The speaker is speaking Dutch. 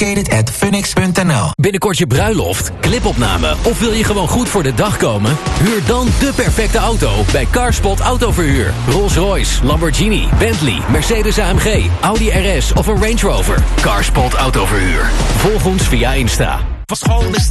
located@funix.nl. Binnenkort je bruiloft, clipopname of wil je gewoon goed voor de dag komen? Huur dan de perfecte auto bij Carspot Autoverhuur. Rolls-Royce, Lamborghini, Bentley, Mercedes-AMG, Audi RS of een Range Rover. Carspot Autoverhuur. Volg ons via Insta. Van school is